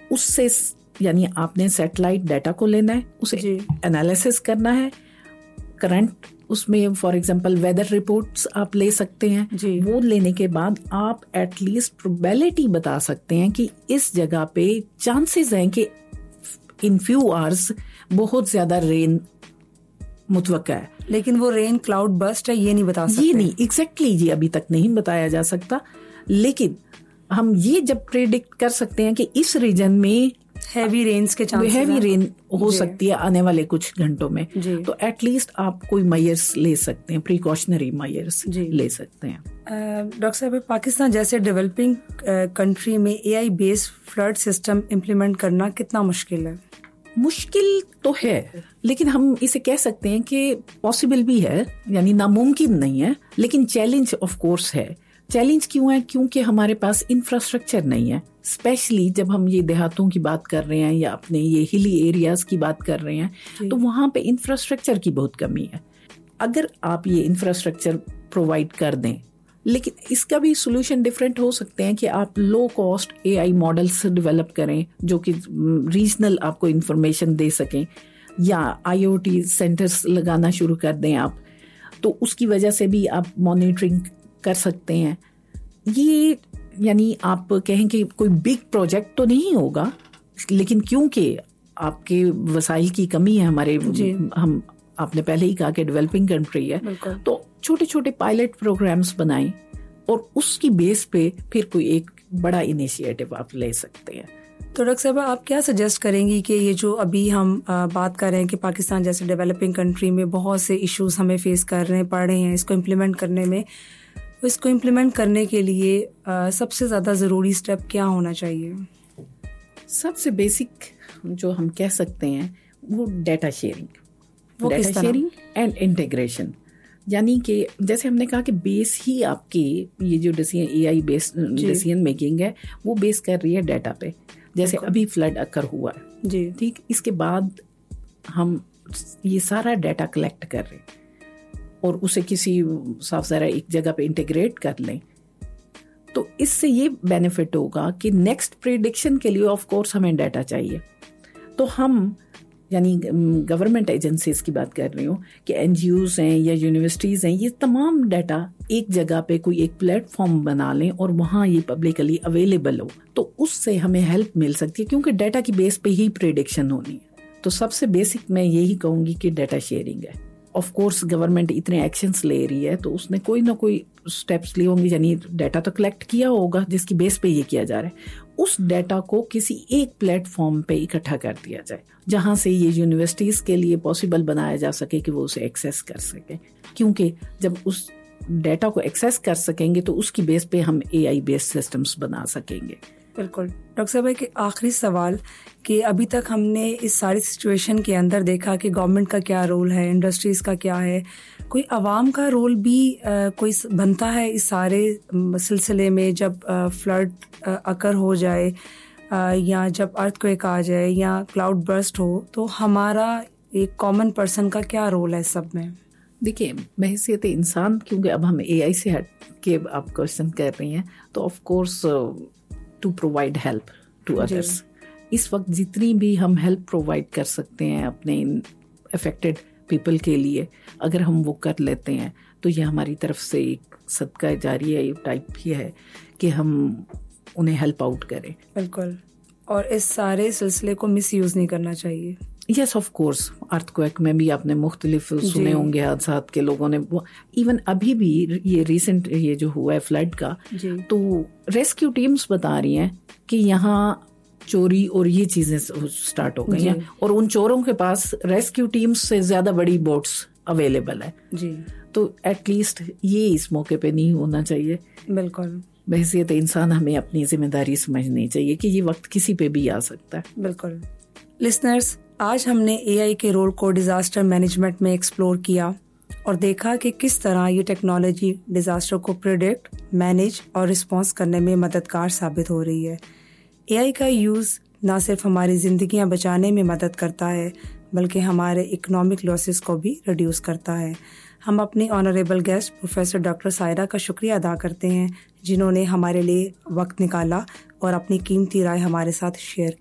اس سے یعنی آپ نے سیٹلائٹ ڈیٹا کو لینا ہے, اسے انالیسس کرنا ہے, کرنٹ اس میں فار ایگزامپل ویدر رپورٹس آپ لے سکتے ہیں, وہ لینے کے بعد آپ ایٹ لیسٹ پروبیبلٹی بتا سکتے ہیں کہ اس جگہ پہ چانسز ہیں کہ ان فیو آورس بہت زیادہ رین متوقع ہے. لیکن وہ رین کلاؤڈ برسٹ ہے یہ نہیں بتا سکتے. یہ نہیں ایگزیکٹلی جی ابھی تک نہیں بتایا جا سکتا, لیکن ہم یہ جب پریڈکٹ کر سکتے ہیں کہ اس ریجن میں ہیوی رینز کے چانس, ہیوی رین ہو سکتی ہے آنے والے کچھ گھنٹوں میں, تو ایٹ لیسٹ آپ کوئی میئرس لے سکتے ہیں, پریکاشنری میئرس لے سکتے ہیں. ڈاکٹر صاحب, پاکستان جیسے ڈیولپنگ کنٹری میں اے آئی بیس فلڈ سسٹم امپلیمنٹ کرنا کتنا مشکل ہے؟ مشکل تو ہے, لیکن ہم اسے کہہ سکتے ہیں کہ پاسبل بھی ہے, یعنی ناممکن نہیں ہے, لیکن چیلنج آف کورس ہے. چیلنج کیوں ہے؟ کیونکہ ہمارے پاس انفراسٹرکچر نہیں ہے, اسپیشلی جب ہم یہ دیہاتوں کی بات کر رہے ہیں یا اپنے یہ ہلی ایریاز کی بات کر رہے ہیں, تو وہاں پہ انفراسٹرکچر کی بہت کمی ہے. اگر آپ یہ انفراسٹرکچر پرووائڈ کر دیں, لیکن اس کا بھی سولوشن ڈفرینٹ ہو سکتے ہیں کہ آپ لو کاسٹ اے آئی ماڈلس ڈیولپ کریں جو کہ ریجنل آپ کو انفارمیشن دے سکیں, یا آئی او ٹی سینٹرز لگانا شروع کر دیں آپ, تو اس کی وجہ سے بھی آپ مانیٹرنگ کر سکتے ہیں. یہ یعنی آپ کہیں کہ کوئی بگ پروجیکٹ تو نہیں ہوگا, لیکن کیونکہ آپ کے وسائل کی کمی ہے ہمارے, ہم آپ نے پہلے ہی کہا کہ ڈیولپنگ کنٹری ہے, تو چھوٹے چھوٹے پائلٹ پروگرامز بنائیں اور اس کی بیس پہ پھر کوئی ایک بڑا انیشیٹو آپ لے سکتے ہیں. تو ڈاکٹر صاحبہ آپ کیا سجیسٹ کریں گی کہ یہ جو ابھی ہم بات کر رہے ہیں کہ پاکستان جیسے ڈیولپنگ کنٹری میں بہت سے ایشوز ہمیں فیس پڑ رہے ہیں, اس کو امپلیمنٹ کرنے میں, اس کو امپلیمنٹ کرنے کے لیے سب سے زیادہ ضروری اسٹیپ کیا ہونا چاہیے؟ سب سے بیسک جو ہم کہہ سکتے ہیں وہ ڈیٹا شیئرنگ اینڈ انٹیگریشن. یعنی کہ جیسے ہم نے کہا کہ بیس ہی آپ کی یہ جو اے آئی بیس ڈیسیژن میکنگ ہے وہ بیس کر رہی ہے ڈیٹا پہ. جیسے ابھی فلڈ اکر ہوا ہے, ٹھیک, اس کے بعد ہم یہ سارا ڈیٹا کلیکٹ کر رہے ہیں اور اسے کسی صاف ظاہر ایک جگہ پہ انٹیگریٹ کر لیں, تو اس سے یہ بینیفٹ ہوگا کہ نیکسٹ پریڈکشن کے لیے آف کورس ہمیں ڈیٹا چاہیے. تو ہم یعنی گورنمنٹ ایجنسیز کی بات کر رہی ہوں کہ این جی اوز ہیں یا یونیورسٹیز ہیں, یہ تمام ڈیٹا ایک جگہ پہ کوئی ایک پلیٹ فارم بنا لیں اور وہاں یہ پبلکلی اویلیبل ہو, تو اس سے ہمیں ہیلپ مل سکتی ہے, کیونکہ ڈیٹا کی بیس پہ ہی پریڈکشن ہونی ہے. تو سب سے بیسک میں یہی کہوں گی کہ ڈیٹا شیئرنگ ہے. آف کورس گورنمنٹ اتنے ایکشنز لے رہی ہے تو اس نے کوئی نہ کوئی اسٹیپس لیے ہوں گے, یعنی ڈیٹا تو کلیکٹ کیا ہوگا جس کی بیس پہ یہ کیا جا رہا ہے, اس ڈیٹا کو کسی ایک پلیٹ فارم پہ اکٹھا کر دیا جائے جہاں سے یہ یونیورسٹیز کے لیے پاسبل بنایا جا سکے کہ وہ اسے ایکسیس کر سکیں, کیونکہ جب اس ڈیٹا کو ایکسیس کر سکیں گے تو اس کی بیس پہ ہم اے آئی بیس سسٹمز بنا سکیں گے. بالکل. ڈاکٹر صاحب ایک آخری سوال کہ ابھی تک ہم نے اس ساری سچویشن کے اندر دیکھا کہ گورنمنٹ کا کیا رول ہے, انڈسٹریز کا کیا ہے, کوئی عوام کا رول بھی کوئی بنتا ہے اس سارے سلسلے میں, جب فلڈ اکر ہو جائے یا جب ارتھ کویک آ جائے یا کلاؤڈ برسٹ ہو, تو ہمارا ایک کامن پرسن کا کیا رول ہے سب میں؟ دیکھیے بحیثیت انسان, کیونکہ اب ہم اے آئی سے ہٹ کے آپ کوشچن کر رہی ہیں, تو of course to provide help to others. اس وقت جتنی بھی ہم ہیلپ پرووائڈ کر سکتے ہیں اپنے افیکٹڈ پیپل کے لیے, اگر ہم وہ کر لیتے ہیں تو یہ ہماری طرف سے ایک صدقہ جاریہ ٹائپ ہی ہے کہ ہم انہیں ہیلپ آؤٹ کریں. بالکل. اور اس سارے سلسلے کو مس یوز نہیں کرنا چاہیے. Yes of course. Earth quick میں بھی آپ نے مختلف سنے ہوں گے حادثات کے, لوگوں نے ایون ابھی بھی یہ ریسنٹ یہ جو ہوا ہے فلڈ کا, تو ریسکیو ٹیمز بتا رہی ہیں کہ یہاں چوری اور یہ چیزیں سٹارٹ ہو گئی ہیں, اور ان چوروں کے پاس ریسکیو ٹیمز سے زیادہ بڑی بوٹس اویلیبل ہے. تو ایٹ لیسٹ یہ اس موقع پہ نہیں ہونا چاہیے. بالکل. بحیثیت انسان ہمیں اپنی ذمہ داری سمجھنی چاہیے کہ یہ وقت کسی پہ بھی آ سکتا ہے. بالکل. لسنرز, آج ہم نے اے آئی کے رول کو ڈیزاسٹر مینجمنٹ میں ایکسپلور کیا اور دیکھا کہ کس طرح یہ ٹیکنالوجی ڈیزاسٹر کو پریڈکٹ, مینیج اور رسپانس کرنے میں مددگار ثابت ہو رہی ہے. اے آئی کا یوز نہ صرف ہماری زندگیاں بچانے میں مدد کرتا ہے بلکہ ہمارے اکنامک لاسز کو بھی ریڈیوس کرتا ہے. ہم اپنی honourable guest professor doctor Saira کا شکریہ ادا کرتے ہیں جنہوں نے ہمارے لیے وقت نکالا اور اپنی قیمتی رائے ہمارے ساتھ شیئر